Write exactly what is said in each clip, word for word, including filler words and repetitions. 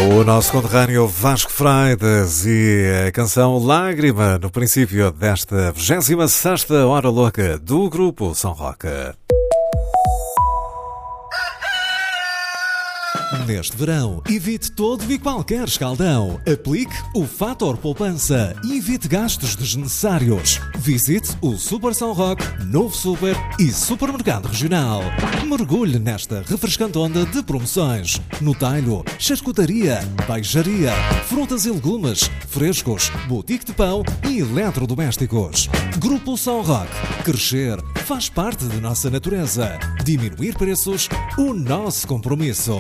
O nosso conterrâneo Vasco Freitas e a canção Lágrima no princípio desta vigésima sexta Hora Louca do Grupo São Roca. Neste verão, evite todo e qualquer escaldão. Aplique o Fator Poupança e evite gastos desnecessários. Visite o Super São Roque, Novo Super e Supermercado Regional. Mergulhe nesta refrescante onda de promoções. No talho, charcutaria, peixaria, frutas e legumes, frescos, boutique de pão e eletrodomésticos. Grupo São Roque. Crescer faz parte da nossa natureza. Diminuir preços, o nosso compromisso.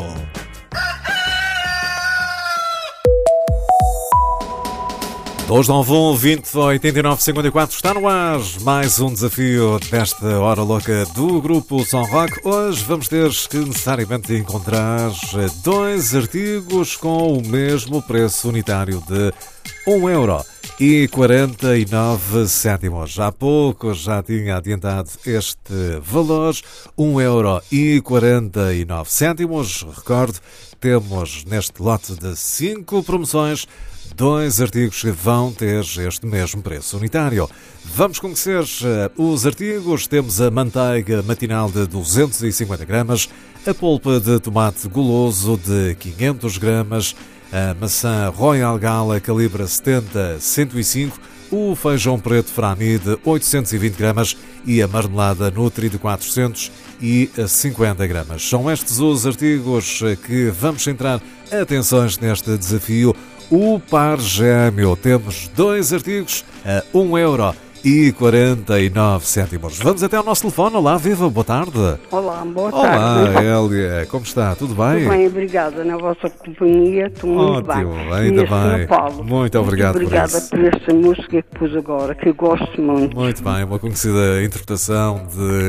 dois nove um, vinte, oitenta e nove, cinquenta e quatro está no ar. Mais um desafio desta Hora Louca do Grupo São Roque. Hoje vamos ter que necessariamente encontrar dois artigos com o mesmo preço unitário de um euro e quarenta e nove cêntimos. Há pouco já tinha adiantado este valor, um euro e quarenta e nove cêntimos. Recordo, temos neste lote de cinco promoções dois artigos que vão ter este mesmo preço unitário. Vamos conhecer os artigos. Temos a manteiga matinal de duzentos e cinquenta gramas, a polpa de tomate goloso de quinhentos gramas, a maçã Royal Gala calibre setenta, cento e cinco, o feijão preto Frami de oitocentos e vinte gramas e a marmelada Nutri de quatrocentos e cinquenta gramas. São estes os artigos que vamos centrar atenções neste desafio. O par gêmeo. Temos dois artigos a um euro e quarenta e nove cêntimos. Vamos até ao nosso telefone. Olá, viva, boa tarde. Olá, boa Olá, tarde. Olá, Hélia, como está? Tudo bem? Tudo bem, obrigada. Na vossa companhia, estou muito Ótimo, bem. ainda E a bem. Paulo, Muito obrigado por obrigada isso. por esta música que pus agora, que eu gosto muito. Muito bem, uma conhecida interpretação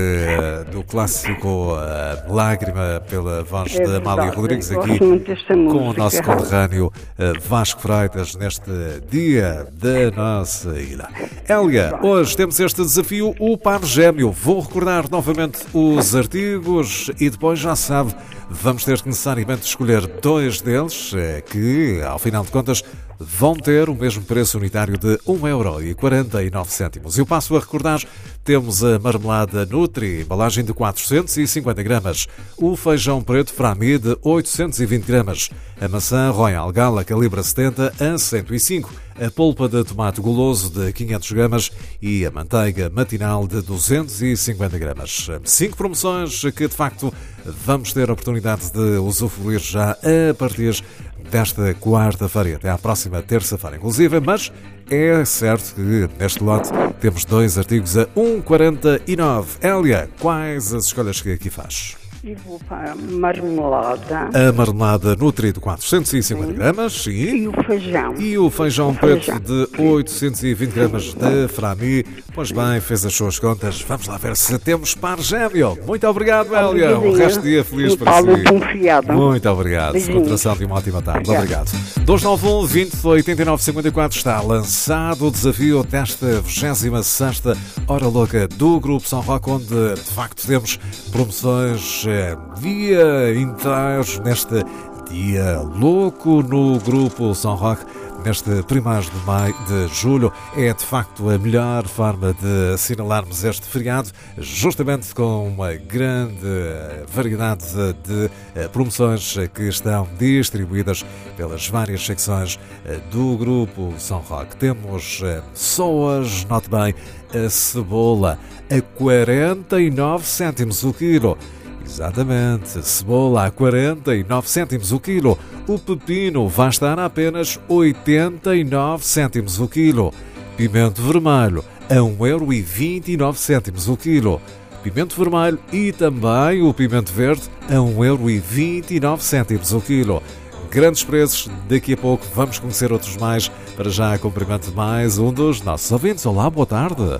de, do clássico uh, Lágrima pela voz É de Amália verdade, Rodrigues eu aqui gosto muito desta com música. o nosso conterrâneo uh, Vasco Freitas neste dia da nossa ilha. Hélia, hoje temos este desafio, o par gêmeo. Vou recordar novamente os artigos e depois já sabe, vamos ter que necessariamente escolher dois deles que, ao final de contas, vão ter o mesmo preço unitário de um euro e quarenta e nove cêntimos. Eu passo a recordar, temos a marmelada Nutri, embalagem de quatrocentos e cinquenta gramas, o feijão preto Frami de oitocentos e vinte gramas, a maçã Royal Gala calibre setenta a cento e cinco, a polpa de tomate goloso de quinhentos gramas e a manteiga matinal de duzentos e cinquenta gramas. Cinco promoções que, de facto, vamos ter a oportunidade de usufruir já a partir desta quarta-feira até à próxima terça-feira, inclusive, mas é certo que neste lote temos dois artigos a um euro e quarenta e nove. Hélia, quais as escolhas que aqui faz? E vou para a marmelada. A marmelada Nutri de quatrocentos e cinquenta gramas e... E o feijão. E o feijão o preto feijão. de oitocentos e vinte gramas de Frami. Pois bem, fez as suas contas. Vamos lá ver se temos par gêmeo. Muito obrigado, Hélia. Um resto de dia feliz e para Paulo, si. confiada. Muito obrigado. Beijinhos. Continuação de uma ótima tarde. Obrigado. dois nove um, vinte, oitenta e nove, cinquenta e quatro está lançado o desafio desta vigésima sexta Hora Louca do Grupo São Roque, onde de facto temos promoções eh, dia inteiro neste dia louco no Grupo São Roque. Neste primeiro de maio de julho é de facto a melhor forma de assinalarmos este feriado, justamente com uma grande variedade de promoções que estão distribuídas pelas várias secções do Grupo São Roque. Temos só hoje, note bem, a cebola a quarenta e nove cêntimos o quilo. Exatamente, cebola a quarenta e nove cêntimos o quilo. O pepino vai estar a apenas oitenta e nove cêntimos o quilo. Pimento vermelho a um euro e vinte e nove cêntimos o quilo. Pimento vermelho e também o pimento verde a um euro e vinte e nove cêntimos o quilo. Grandes preços, daqui a pouco vamos conhecer outros mais. Para já, cumprimento mais um dos nossos ouvintes. Olá, boa tarde.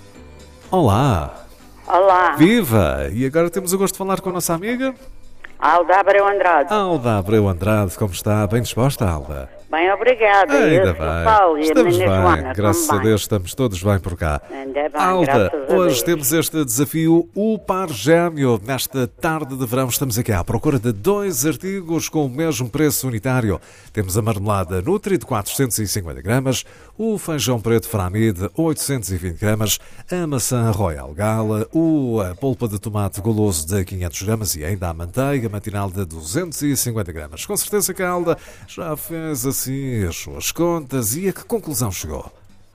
Olá. Olá, Viva! E agora temos o gosto de falar com a nossa amiga Alda Abreu Andrade. Alda Abreu Andrade. Como está? Bem disposta, Alda? Bem, obrigada. Ainda Eu, bem. Paulo, e a Estamos menina bem, Joana, graças a também. Deus estamos todos bem por cá. Ainda bem, Alda, graças a hoje Deus. temos este desafio, o par gêmeo. Nesta tarde de verão estamos aqui à procura de dois artigos com o mesmo preço unitário. Temos a marmelada Nutri de quatrocentos e cinquenta gramas, o feijão preto Frami de oitocentos e vinte gramas, a maçã Royal Gala, o, a polpa de tomate goloso de quinhentos gramas e ainda a manteiga matinal de duzentos e cinquenta gramas. Com certeza que a Alda já fez assim as suas contas e a que conclusão chegou?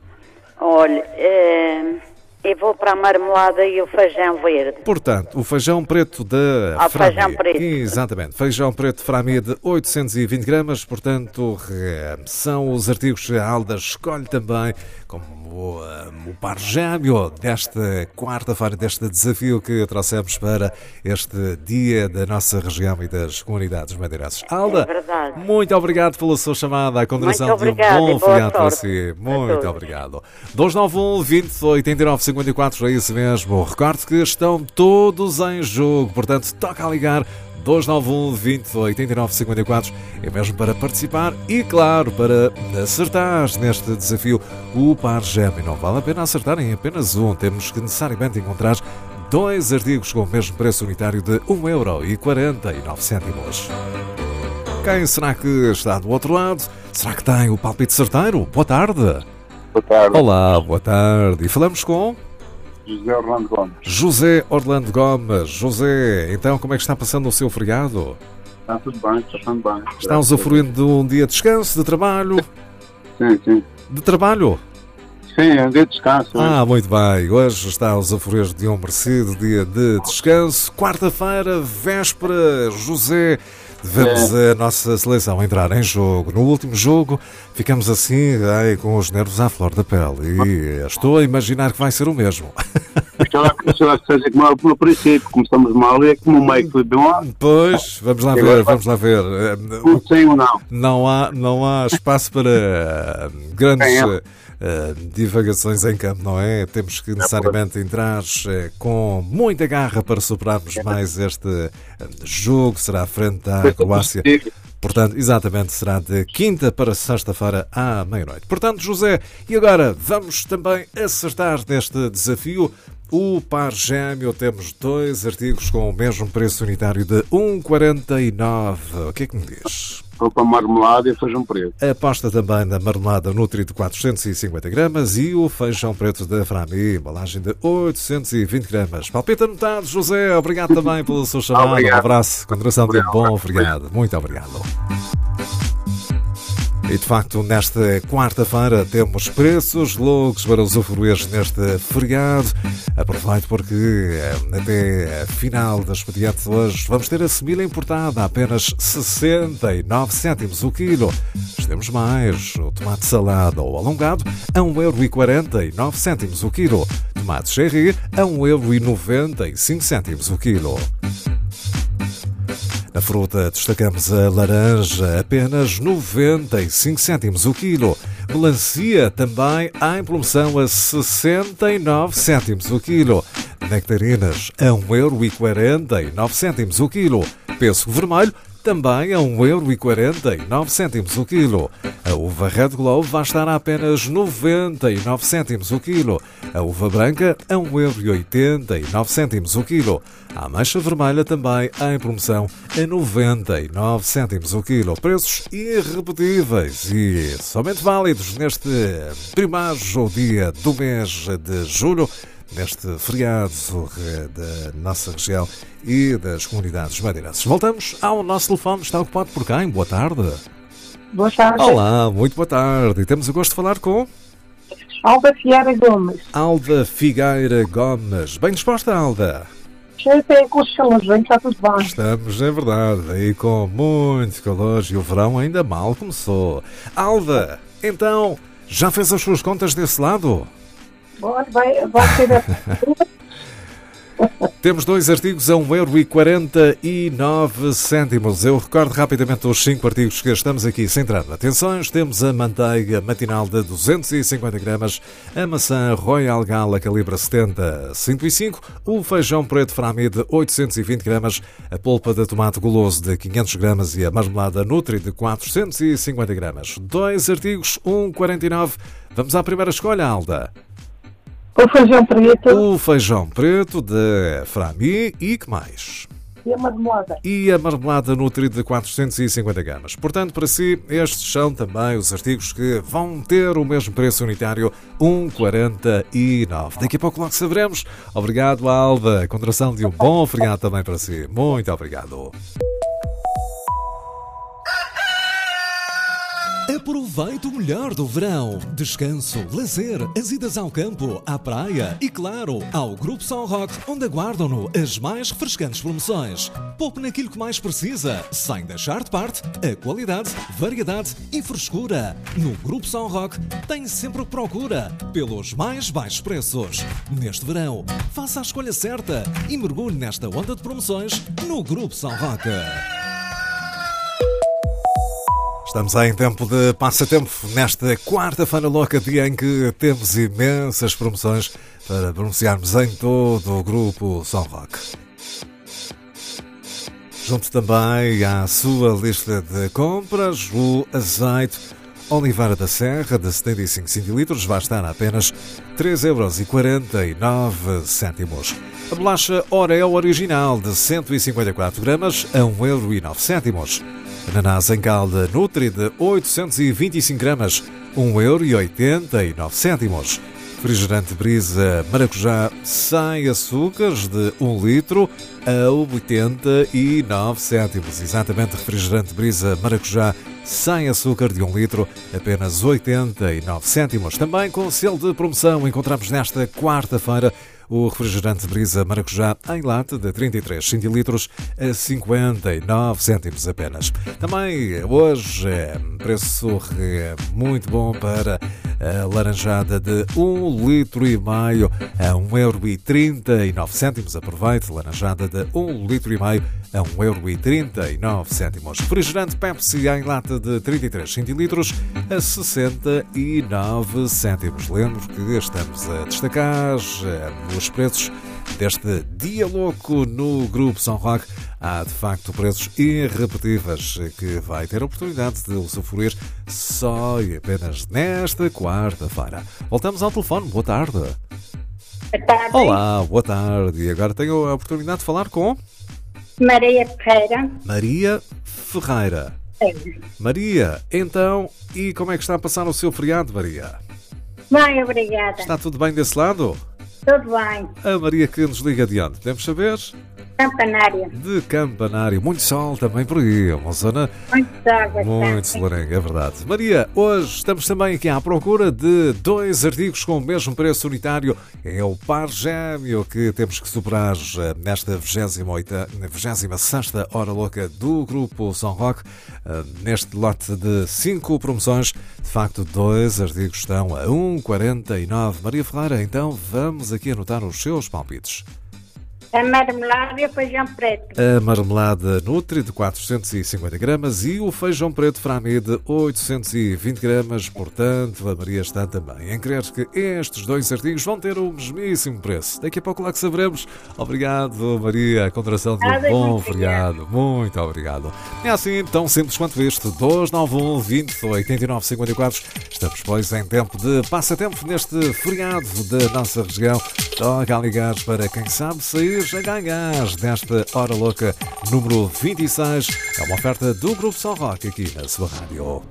Olha, eh, eu vou para a marmelada e o feijão verde. Portanto, o feijão preto da Ah, Frami. feijão preto. Exatamente. Feijão preto Frami de oitocentos e vinte gramas. Portanto, eh, são os artigos que a Alda escolhe também como o, eh, o par gêmeo desta quarta-feira, deste desafio que trouxemos para este dia da nossa região e das comunidades madeirenses. Alda, É verdade. muito obrigado pela sua chamada. A continuação Muito de um obrigada bom e boa feriado para sorte si. a Muito todos. obrigado. dois nove um, vinte, oitenta e nove, cinquenta e quatro, é isso mesmo. Recordo que estão todos em jogo, portanto, toca a ligar. dois nove um, vinte, oitenta e nove, cinquenta e quatro é mesmo para participar e, claro, para acertar neste desafio o par gêmeo. Não vale a pena acertar em apenas um, temos que necessariamente encontrar dois artigos com o mesmo preço unitário de um euro e quarenta e nove cêntimos. Quem será que está do outro lado? Será que tem o palpite certeiro? Boa tarde. Boa tarde, Olá, boa tarde. E falamos com José Orlando Gomes. José Orlando Gomes. José, então como é que está passando o seu feriado? Está tudo bem, está tudo bem. Está usufruindo de um dia de descanso, de trabalho? Sim, sim. De trabalho? Sim, é um dia de descanso. não é? Ah, muito bem. Hoje está a usufruir de um merecido dia de descanso. Quarta-feira, véspera, José. Vemos a nossa seleção entrar em jogo. No último jogo, ficamos assim, ai, com os nervos à flor da pele. E estou a imaginar que vai ser o mesmo. Isto é que seja como pelo princípio. Começamos mal e é como o meio foi bom. Pois, vamos lá ver, vamos lá ver. Não sei ou não. Não há, não há espaço para grandes É. uh, divagações em campo, não é? Temos que necessariamente entrar uh, com muita garra para superarmos mais este uh, jogo. Será frente à Croácia. Portanto, exatamente, será de quinta para sexta-feira à meia-noite. Portanto, José, e agora vamos também acertar neste desafio. O par gêmeo, temos dois artigos com o mesmo preço unitário de um euro e quarenta e nove. O que é que me diz? Vou para a marmelada e feijão preto. Aposta também na marmelada Nutri de quatrocentos e cinquenta gramas e o feijão preto da Frami, embalagem de oitocentos e vinte gramas. Palpite anotado, José. Obrigado também pelo seu chamado. Obrigado. Um abraço. Continuação de um Obrigado. bom feriado. Muito obrigado. E de facto, nesta quarta-feira temos preços loucos para usufruir neste feriado. Aproveito porque até a final da expediente de hoje vamos ter a semilha importada a apenas sessenta e nove cêntimos o quilo. Mas temos mais, o tomate salado ou alongado a um euro e quarenta e nove cêntimos o quilo. Tomate cherry a um euro e noventa e cinco cêntimos o quilo. Na fruta destacamos a laranja, apenas noventa e cinco cêntimos o quilo. Melancia também em promoção a sessenta e nove cêntimos o quilo. Nectarinas a um euro e quarenta e nove cêntimos o quilo. Pêssego vermelho também a um euro e quarenta e nove cêntimos o quilo. A uva Red Glow vai estar a apenas noventa e nove cêntimos o quilo. A uva branca a um euro e oitenta e nove cêntimos o quilo. A ameixa vermelha também em promoção a noventa e nove cêntimos o quilo. Preços irrepetíveis e somente válidos neste primeiro dia do mês de julho, neste feriado da nossa região e das comunidades madeirenses. Voltamos ao nosso telefone. Está ocupado por quem? Boa tarde. Boa tarde. Olá, muito boa tarde. E temos o gosto de falar com Alda Figueira Gomes. Alda Figueira Gomes. Bem disposta, Alda? Já tem com os calores, bem, está tudo bem. Estamos, é verdade, aí com muito calor e o verão ainda mal começou. Alda, então, já fez as suas contas desse lado? Bom, vai, vai ser a... Temos dois artigos a um euro e quarenta e nove cêntimos. Eu recordo rapidamente os cinco artigos que estamos aqui centrando atenções. Temos a manteiga matinal de duzentos e cinquenta gramas, a maçã Royal Gala calibre setenta, cento e cinco, o feijão preto Frami de oitocentos e vinte gramas, a polpa de tomate goloso de quinhentos gramas e a marmelada Nutri de quatrocentos e cinquenta gramas. Dois artigos, um euro e quarenta e nove. Vamos à primeira escolha, Alda. O feijão preto. O feijão preto de Frami e que mais? E a marmelada. E a marmelada Nutri de quatrocentos e cinquenta gramas. Portanto, para si, estes são também os artigos que vão ter o mesmo preço unitário, um euro e quarenta e nove. Daqui a pouco logo saberemos. Obrigado, Alva. Continuação de um bom feriado também para si. Muito obrigado. Aproveite o melhor do verão. Descanso, lazer, as idas ao campo, à praia e, claro, ao Grupo São Roque, onde aguardam-no as mais refrescantes promoções. Poupe naquilo que mais precisa, sem deixar de parte a qualidade, variedade e frescura. No Grupo São Roque tem sempre o que procura, pelos mais baixos preços. Neste verão, faça a escolha certa e mergulhe nesta onda de promoções no Grupo São Roque. Estamos aí em tempo de passatempo nesta quarta-feira louca, dia em que temos imensas promoções para pronunciarmos em todo o Grupo São Roque. Junto também à sua lista de compras, o azeite Oliveira da Serra de setenta e cinco centilitros vai estar a apenas três euros e quarenta e nove cêntimos. A bolacha Oreo original de cento e cinquenta e quatro gramas a um euro e nove cêntimos. Ananás em calda Nutri de oitocentos e vinte e cinco gramas, um euro e oitenta e nove cêntimos. Refrigerante Brisa Maracujá sem açúcares de um litro a oitenta e nove cêntimos. Exatamente, refrigerante Brisa Maracujá sem açúcar de um litro, apenas oitenta e nove cêntimos. Também com selo de promoção encontramos nesta quarta-feira o refrigerante Brisa Maracujá em lata de trinta e três centilitros a cinquenta e nove cêntimos apenas. Também hoje é preço muito bom para a laranjada de um litro e meio a um euro e trinta e nove cêntimos. Aproveite, laranjada de um litro e meio a um euro e trinta e nove cêntimos. Refrigerante Pepsi em lata de trinta e três centilitros a sessenta e nove cêntimos. Lembro que estamos a destacar os preços deste dia louco no Grupo São Roque. Há, de facto, preços irrepetíveis que vai ter a oportunidade de usufruir só e apenas nesta quarta-feira. Voltamos ao telefone. Boa tarde. Boa tarde. Olá, boa tarde. E agora tenho a oportunidade de falar com... Maria Ferreira. Maria Ferreira. Sim. Maria, então, e como é que está a passar o seu feriado, Maria? Bem, obrigada. Está tudo bem desse lado? Tudo bem. A Maria que nos liga de onde? Podemos saber? Campanário. De Campanário. Muito sol também por aí. É uma zona muito sol, muito solarenga, é verdade. Maria, hoje estamos também aqui à procura de dois artigos com o mesmo preço unitário. É o par gêmeo que temos que superar nesta vigésima sexta hora louca do Grupo São Roque. Neste lote de cinco promoções, de facto, dois artigos estão a um euro e quarenta e nove. Maria Ferreira, então vamos aqui anotar os seus palpites. A marmelada e o feijão preto. A marmelada Nutri de quatrocentos e cinquenta gramas e o feijão preto Frami de oitocentos e vinte gramas. Portanto, a Maria está também em crer que estes dois artigos vão ter o mesmíssimo preço. Daqui a pouco lá que saberemos. Obrigado, Maria. A contração de um bom feriado. Muito obrigado. É assim, tão simples quanto isto. dois nove um, vinte, oitenta e nove, cinquenta e quatro. Estamos, pois, em tempo de passatempo neste feriado da nossa região. Toca a ligar para quem sabe sair a ganhar desta hora louca número vinte e seis. É uma oferta do Grupo São Roque aqui na sua rádio.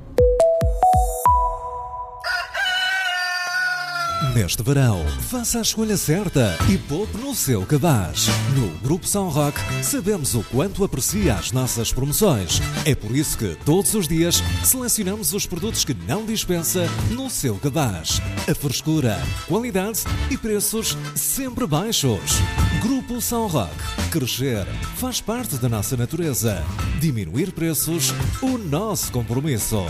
Neste verão, faça a escolha certa e poupe no seu cabaz. No Grupo São Roque, sabemos o quanto aprecia as nossas promoções. É por isso que, todos os dias, selecionamos os produtos que não dispensa no seu cabaz. A frescura, qualidade e preços sempre baixos. Grupo São Roque. Crescer faz parte da nossa natureza. Diminuir preços, o nosso compromisso.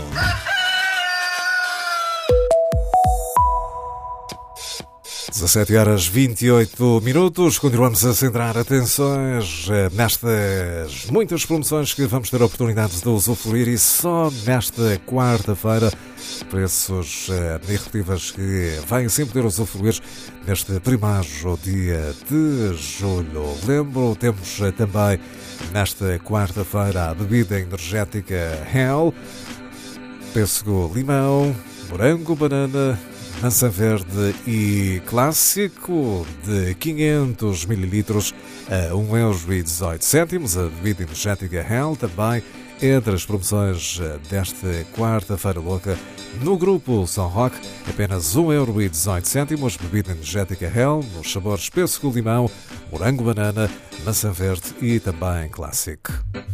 dezassete horas e vinte e oito minutos, continuamos a centrar atenções nestas muitas promoções que vamos ter a oportunidade de usufruir e só nesta quarta-feira preços irrepetíveis que vêm sim poder usufruir neste primeiro dia de julho. Lembro, temos também nesta quarta-feira a bebida energética Hell, pêssego limão, morango, banana, maçã verde e clássico de quinhentos mililitros a um euro e dezoito cêntimos. A bebida energética Hell também entre as promoções desta quarta-feira louca no Grupo São Roque, apenas um euro e dezoito cêntimos. Bebida energética Hell nos sabores pêssego limão, morango, banana, maçã verde e também clássico.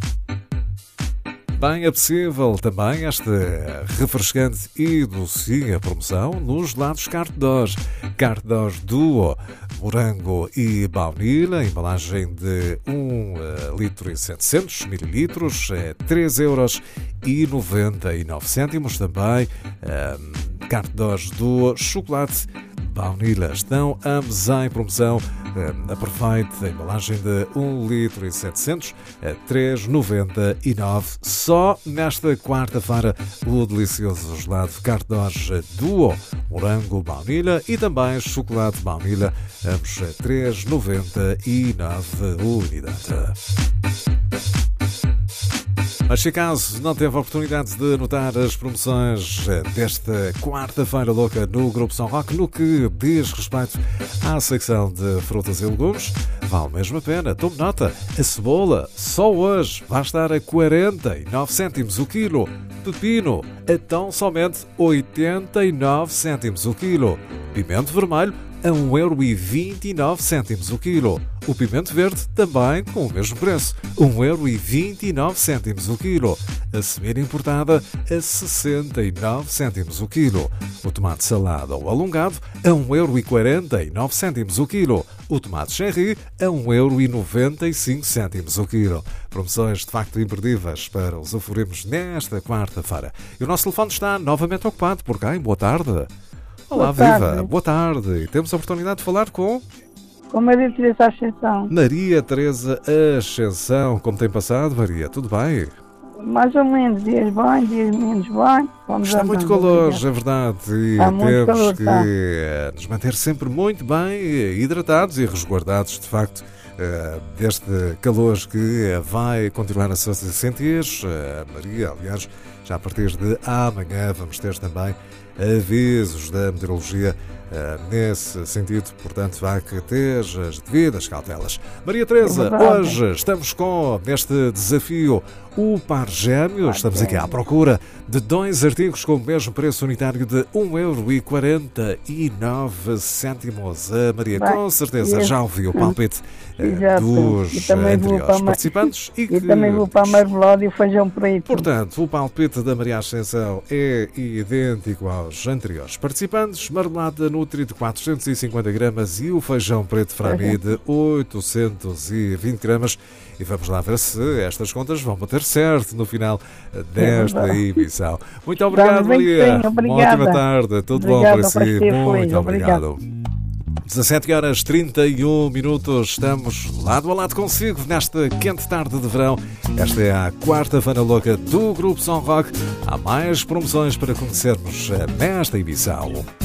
Bem apetecível também esta refrescante e docinha promoção nos gelados Carte D'Or. Carte D'Or Duo, morango e baunilha, embalagem de um litro e setecentos mililitros, três euros e noventa e nove cêntimos. Também um, Carte D'Or Duo, chocolate, baunilha, estão ambos em promoção. Aproveite a embalagem de um litro e setecentos a três euros e noventa e nove cêntimos. Só nesta quarta-feira o delicioso gelado Carte D'Or Duo, morango, baunilha e também chocolate baunilha, ambos a três euros e noventa e nove cêntimos unidade. Mas se acaso não teve a oportunidade de anotar as promoções desta quarta-feira louca no Grupo São Roque, no que diz respeito à secção de frutas e legumes, vale mesmo a pena. Tome nota, a cebola só hoje vai estar a quarenta e nove cêntimos o quilo. Pepino a tão somente oitenta e nove cêntimos o quilo. Pimento vermelho a um euro e vinte e nove cêntimos o quilo. O pimento verde também com o mesmo preço, um euro e vinte e nove cêntimos o quilo. A semente importada a sessenta e nove cêntimos o quilo. O tomate salado ou alongado a um euro e quarenta e nove cêntimos o quilo. O tomate cherry a um euro e noventa e cinco cêntimos o quilo. Promoções de facto imperdíveis para usufruirmos nesta quarta-feira. E o nosso telefone está novamente ocupado por quem? Boa tarde. Olá, Boa viva, tarde. boa tarde. E temos a oportunidade de falar com Com Maria Teresa Ascensão. Maria Teresa Ascensão. Como tem passado, Maria? Tudo bem? Mais ou menos, dias bem, dias menos bem. Vamos Está andando, muito calor, obrigada. é verdade, e Há muito temos calor, que tá. eh, nos manter sempre muito bem hidratados e resguardados, de facto, eh, deste calor que eh, vai continuar a se sentir. Eh, Maria, aliás, já a partir de amanhã vamos ter também avisos da meteorologia Uh, nesse sentido, portanto, vai que ter as devidas cautelas. Maria Teresa, É hoje estamos com, neste desafio, o par gêmeo. Estamos aqui à procura de dois artigos com o mesmo preço unitário de um euro e quarenta e nove cêntimos. A Maria, Bem, com certeza, eu- já ouviu o palpite uh, Exato. dos E também vou anteriores para a ma- participantes. E, E que também vou para a marmelada e o feijão preto. Portanto, o palpite da Maria Ascensão é idêntico aos anteriores participantes. Marmelada Nutri de quatrocentos e cinquenta gramas e o feijão preto Frami de oitocentos e vinte gramas. E vamos lá ver se estas contas vão bater certo no final desta verdade. emissão. Muito obrigado, Vamos bem que Maria. sim, Uma obrigada. ótima tarde. Tudo Obrigada, bom para si. vai ser Muito feliz. obrigado. dezassete horas e trinta e um minutos, estamos lado a lado consigo nesta quente tarde de verão. Esta é a quarta-feira louca do Grupo São Roque. Há mais promoções para conhecermos nesta emissão.